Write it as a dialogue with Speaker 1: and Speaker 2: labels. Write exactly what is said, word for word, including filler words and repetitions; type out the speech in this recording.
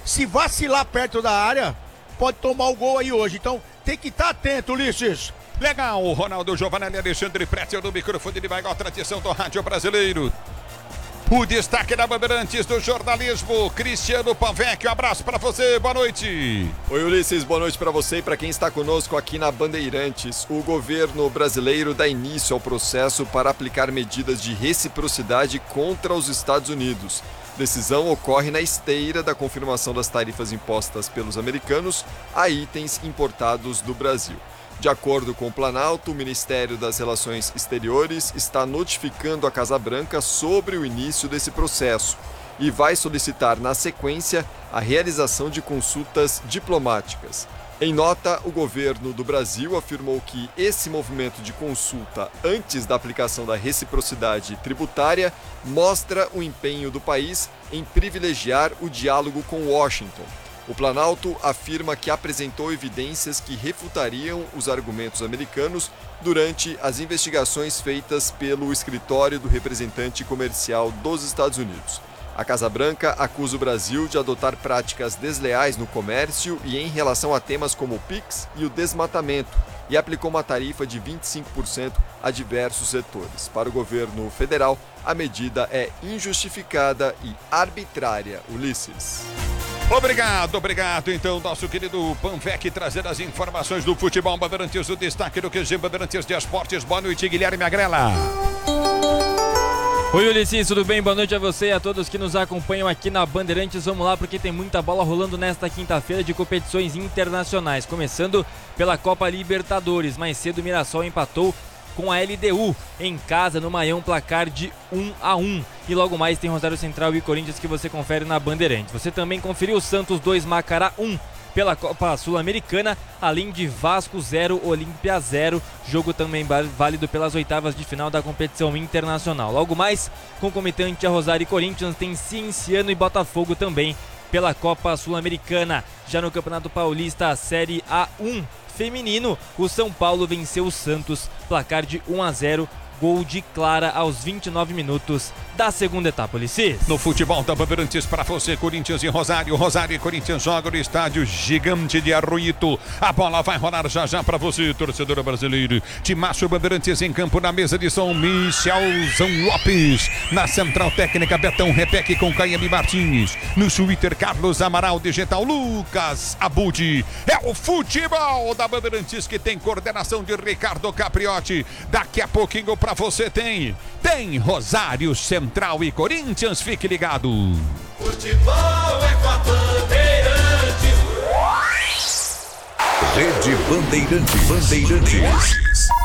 Speaker 1: Se vacilar perto da área, pode tomar o gol aí hoje. Então tem que estar atento, Ulisses.
Speaker 2: Legal, o Ronaldo Giovanelli, Alexandre Pretzel no microfone de maior tradição do rádio brasileiro. O destaque da Bandeirantes do jornalismo, Cristiano Panvec, um abraço para você, boa noite.
Speaker 3: Oi Ulisses, boa noite para você e para quem está conosco aqui na Bandeirantes. O governo brasileiro dá início ao processo para aplicar medidas de reciprocidade contra os Estados Unidos. Decisão ocorre na esteira da confirmação das tarifas impostas pelos americanos a itens importados do Brasil. De acordo com o Planalto, o Ministério das Relações Exteriores está notificando a Casa Branca sobre o início desse processo e vai solicitar, na sequência, a realização de consultas diplomáticas. Em nota, o governo do Brasil afirmou que esse movimento de consulta antes da aplicação da reciprocidade tributária mostra o empenho do país em privilegiar o diálogo com Washington. O Planalto afirma que apresentou evidências que refutariam os argumentos americanos durante as investigações feitas pelo escritório do representante comercial dos Estados Unidos. A Casa Branca acusa o Brasil de adotar práticas desleais no comércio e em relação a temas como o Pix e o desmatamento, e aplicou uma tarifa de vinte e cinco por cento a diversos setores. Para o governo federal, a medida é injustificada e arbitrária. Ulisses.
Speaker 2: Obrigado, obrigado. Então, nosso querido Panvec trazendo as informações do futebol Bandeirantes, o destaque do Q G Bandeirantes de Esportes. Boa noite, Guilherme Agrela.
Speaker 4: Oi, Ulisses, tudo bem? Boa noite a você e a todos que nos acompanham aqui na Bandeirantes. Vamos lá, porque tem muita bola rolando nesta quinta-feira de competições internacionais. Começando pela Copa Libertadores. Mais cedo, o Mirassol empatou com a L D U em casa no Maião, placar de um a um. E logo mais tem Rosário Central e Corinthians que você confere na Bandeirantes. Você também conferiu Santos dois, Macará um pela Copa Sul-Americana, além de Vasco zero, Olímpia zero. Jogo também válido pelas oitavas de final da competição internacional. Logo mais, concomitante a Rosário e Corinthians, tem Cienciano e Botafogo também pela Copa Sul-Americana. Já no Campeonato Paulista, Série A um feminino, o São Paulo venceu o Santos, placar de um a zero, gol de Clara aos vinte e nove minutos da segunda etapa, Ulisses.
Speaker 2: No futebol da Bandeirantes para você, Corinthians e Rosário. Rosário e Corinthians jogam no estádio Gigante de Arruito. A bola vai rolar já já para você, torcedor brasileiro. Timaço Bandeirantes em campo na mesa de som, Michelzão Lopes. Na central técnica, Betão Repeque com Caiane Martins. No Twitter, Carlos Amaral, digital Lucas Abudi. É o futebol da Bandeirantes que tem coordenação de Ricardo Capriotti. Daqui a pouquinho para você tem, tem Rosário Central e Corinthians, fique ligado.
Speaker 5: Futebol é com a Bandeirantes.
Speaker 6: Rede Bandeirantes. Bandeirantes.